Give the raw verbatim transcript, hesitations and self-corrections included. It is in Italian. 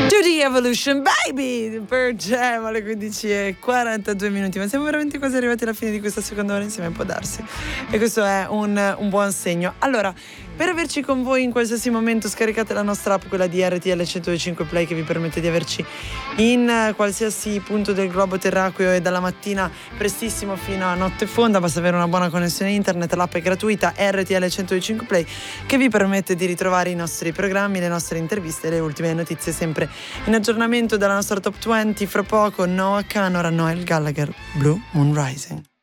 To the Evolution Baby per Jam alle quindici e quarantadue minuti. Ma siamo veramente quasi arrivati alla fine di questa seconda ora insieme, può darsi, e questo è un, un buon segno. Allora, per averci con voi in qualsiasi momento scaricate la nostra app, quella di R T L centodue Play, che vi permette di averci in qualsiasi punto del globo terracqueo e dalla mattina prestissimo fino a notte fonda. Basta avere una buona connessione internet, l'app è gratuita, R T L centodue Play, che vi permette di ritrovare i nostri programmi, le nostre interviste e le ultime notizie sempre in aggiornamento dalla nostra top venti. Fra poco Noah Kahan, ora Noel Gallagher, Blue Moon Rising.